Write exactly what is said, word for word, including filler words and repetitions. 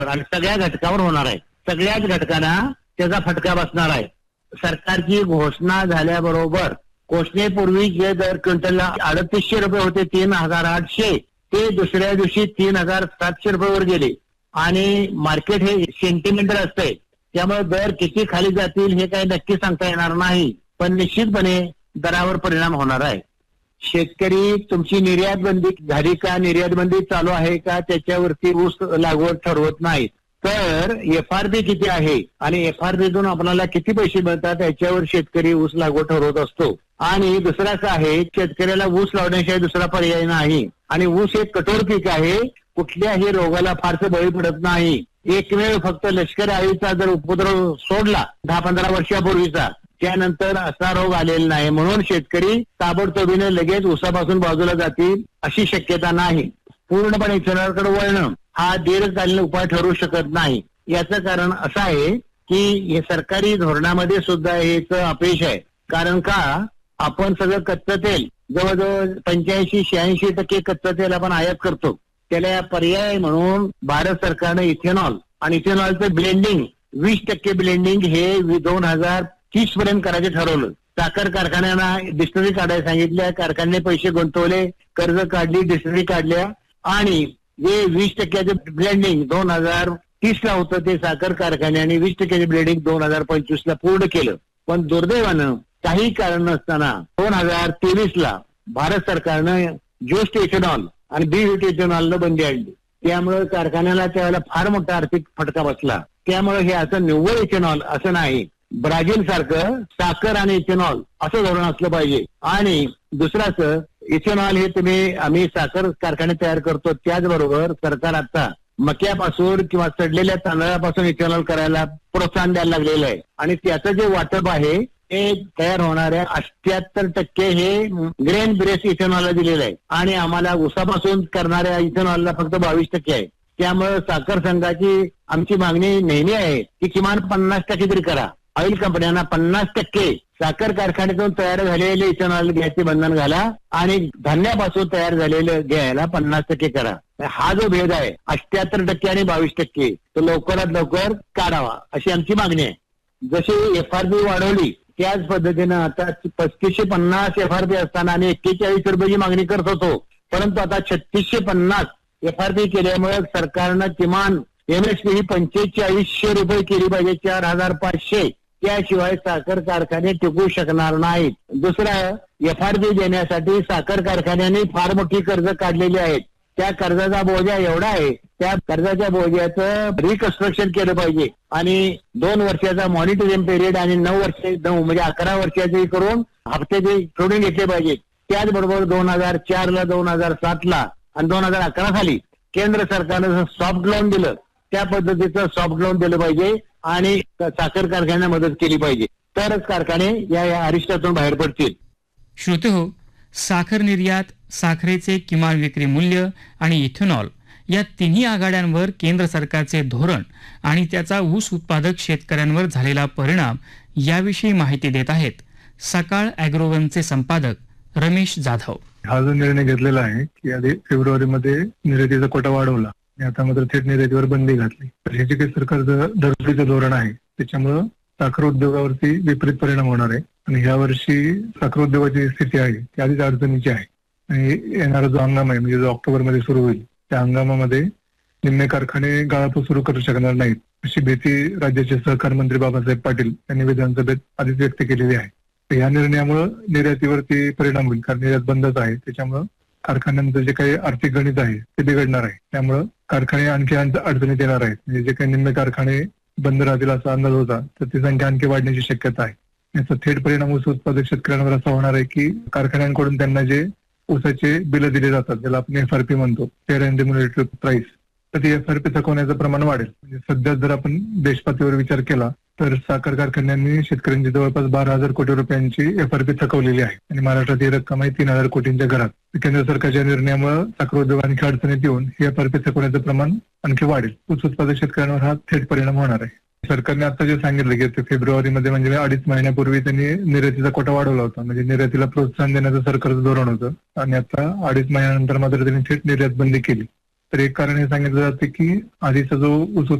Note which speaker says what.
Speaker 1: आणि सगळ्या घटकावर होणार आहे. सगळ्याच घटकांना त्याचा फटका बसणार आहे. सरकारची घोषणा झाल्याबरोबर घोषणेपूर्वी जे दर क्विंटलला अडतीसशे रुपये होते तीन हजार आठशे ते दुसऱ्या दिवशी तीन हजार सातशे रुपयेवर गेले. आणि मार्केट हे सेंटिमेंटल असतंय, त्यामुळे दर किती खाली जातील हे काही नक्की सांगता येणार नाही, पण निश्चितपणे दरावर परिणाम होणार आहे. शेतकरी तुमची निर्यात बंदी झाली का, निर्यात बंदी चालू आहे का, त्याच्यावरती ऊस लागवड ठरवत नाहीत. तर एफ आर पी किती आहे आणि एफ आर पीतून आपल्याला किती पैसे मिळतात याच्यावर शेतकरी ऊस लागवड ठरवत असतो. आणि दुसरा काय आहे, शेतकऱ्याला ऊस लावण्याशिवाय दुसरा पर्याय नाही. आणि ऊस एक कठोर पीक आहे, कुठल्याही रोगाला फारसं बळी पडत नाही. एकमेव फक्त लष्करी अळीचा जर उपद्रव सोडला दहा पंधरा वर्षापूर्वीचा, त्यानंतर असा रोग आलेला नाही. म्हणून शेतकरी ताबडतोबीने लगेच ऊसापासून बाजूला जातील अशी शक्यता नाही. पूर्णपणे इथेनॉलकडे वळणं हा दीर्घकालीन उपाय ठरू शकत नाही. याचं कारण असं आहे की हे सरकारी धोरणामध्ये सुद्धा हेच अपयश आहे. कारण का, आपण सगळं कच्चं तेल जवळजवळ पंच्याऐंशी शहाऐंशी टक्के कच्चं तेल आपण आयात करतो. त्याला पर्याय म्हणून भारत सरकारने इथेनॉल आणि इथेनॉलचं ब्लेंडिंग वीस टक्के ब्लेंडिंग हे दोन हजार तीस पर्यंत करायचे ठरवलं. साखर कारखान्यांना डिस्टरी काढायला सांगितल्या, कारखान्याने पैसे गुंतवले, कर्ज काढली, डिस्टरी काढल्या आणि जे वीस टक्क्याचे ब्लेंडिंग दोन हजार तीस ला होतं ते साखर कारखान्याने वीस टक्क्याचे ब्लेंडिंग दोन हजार पंचवीस ला पूर्ण केलं. पण दुर्दैवानं काही कारण नसताना दोन हजार तेवीस ला भारत सरकारनं जोस्ट इथेनॉल आणि बी इथेनॉलला बंदी आणली. त्यामुळे कारखान्याला त्यावेळेला फार मोठा आर्थिक फटका बसला. त्यामुळे हे असं निव्वळ इथेनॉल असं नाही, ब्राझील सारखं साखर आणि इथेनॉल असं धोरण असलं पाहिजे. आणि दुसराच इथेनॉल हे तुम्ही आम्ही साखर कारखाने तयार करतो, त्याचबरोबर सरकार आता मक्यापासून किंवा सडलेल्या तांदळापासून इथेनॉल करायला प्रोत्साहन द्यायला लागलेलं आहे. आणि त्याचं जे वाटप आहे ते तयार होणाऱ्या अठ्ठ्याहत्तर टक्के हे ग्रेन बेस इथेनॉलला दिलेलं आहे आणि आम्हाला ऊसापासून करणाऱ्या इथेनॉलला फक्त बावीस टक्के आहे. त्यामुळे साखर संघाची आमची मागणी नेहमी आहे की किमान पन्नास टक्के तरी करा. ऑइल कंपन्यांना पन्नास टक्के साखर कारखान्यातून तयार झालेले इथेनॉल घ्यायचे बंधन घाला आणि धान्यापासून तयार झालेलं घ्यायला पन्नास टक्के करा. हा जो भेद आहे अठ्ठ्याहत्तर टक्के आणि बावीस टक्के तो लवकरात लवकर काढावा अशी आमची मागणी आहे. जशी एफ आर पी वाढवली त्याच पद्धतीनं आता पस्तीसशे पन्नास एफ आर पी असताना आम्ही एक्केचाळीस रुपयाची मागणी करत होतो, परंतु आता छत्तीसशे पन्नास एफ आर पी केल्यामुळे सरकारनं किमान एम एस पी ही पंचेचाळीसशे रुपये केली पाहिजे, चार हजार पाचशे. त्याशिवाय साखर कारखाने टिकू शकणार नाहीत. दुसरं, एफ आर पी देण्यासाठी साखर कारखान्यांनी फार मोठी कर्ज काढलेली आहेत. त्या कर्जाचा बोजा एवढा आहे, त्या कर्जाच्या बोजाचं रिकन्स्ट्रक्शन केलं पाहिजे आणि दोन वर्षाचा मॉनिटरिंग पिरियड आणि नऊ वर्ष नऊ म्हणजे अकरा वर्षाचे करून हप्ते ते सोडून घेतले पाहिजेत. त्याचबरोबर दोन हजार चार ला दोन हजार सात ला आणि दोन हजार अकरा साली केंद्र सरकारनं सॉफ्ट लोन दिलं, त्या पद्धतीचं सॉफ्ट लोन दिलं पाहिजे आणि साखर कारखान्यांना मदत केली पाहिजे. तरच कारखाने या अरिष्टातून बाहेर पडतील.
Speaker 2: श्रोतेहो, साखर निर्यात, साखरेचे किमान विक्री मूल्य आणि इथेनॉल या तिन्ही आघाड्यांवर केंद्र सरकारचे धोरण आणि त्याचा ऊस उत्पादक शेतकऱ्यांवर झालेला परिणाम याविषयी माहिती देत आहेत सकाळ अॅग्रोवनचे संपादक रमेश जाधव.
Speaker 3: हा जो निर्णय घेतलेला आहे की आधी फेब्रुवारीमध्ये निर्यातीचा कोटा वाढवला आणि आता मात्र थेट निर्यातीवर बंदी घातली, तर हे जे काही सरकारचं धरतीचं धोरण आहे त्याच्यामुळं साखर उद्योगावरती विपरीत परिणाम होणार आहे. आणि ह्या वर्षी साखर उद्योगाची स्थिती आहे ती आधीच अडचणीची आहे आणि येणारा जो हंगाम आहे म्हणजे जो ऑक्टोबर मध्ये सुरू होईल त्या हंगामामध्ये निम्मे कारखाने गाळापूर सुरू करू शकणार नाहीत अशी भीती राज्याचे सहकार मंत्री बाबासाहेब पाटील यांनी विधानसभेत आधीच व्यक्त केलेली आहे. तर या निर्णयामुळे निर्यातीवरती परिणाम होईल, कारण निर्यात बंदच आहे. त्याच्यामुळं कारखान्यांचं जे काही आर्थिक गणित आहे ते बिघडणार आहे. त्यामुळं कारखाने आणखी अडचणीत येणार आहेत. म्हणजे जे काही निम्मे कारखाने बंद राहतील असा अंदाज होता, तर ती संख्या आणखी वाढण्याची शक्यता आहे. याचा थेट परिणाम ऊस उत्पादक शेतकऱ्यांवर असा होणार आहे की कारखान्यांकडून त्यांना जे ऊसाचे बिलं दिले जातात, ज्याला आपण एफ आर पी म्हणतो, फेअर अँड रेम्युनरेटिव्ह प्राइस, तर ती एफ आर पी थकवण्याचं प्रमाण वाढेल. म्हणजे सध्या जर आपण देशपातळीवर विचार केला तर साखर कारखान्यांनी शेतकऱ्यांची जवळपास बारा हजार कोटी रुपयांची एफ आर पी थकवलेली आहे आणि महाराष्ट्रात ही रक्कम आहे तीन हजार कोटींच्या घरात. केंद्र सरकारच्या निर्णयामुळे साखर उद्योग आणखी अडचणीत येऊन ही एफ आर पी थकवण्याचं प्रमाण आणखी वाढेल. ऊस उत्पादक शेतकऱ्यांवर हा थेट परिणाम होणार आहे. सरकारने आता जे सांगितलं की फेब्रुवारीमध्ये म्हणजे अडीच महिन्यापूर्वी त्यांनी निर्यातीचा कोटा वाढवला होता, म्हणजे निर्यातीला प्रोत्साहन देण्याचं सरकारचं धोरण होतं आणि आता अडीच महिन्यानंतर मात्र त्यांनी थेट निर्यात बंदी केली. तर एक कारण हे सांगितलं जाते की आधीचा जो ऊस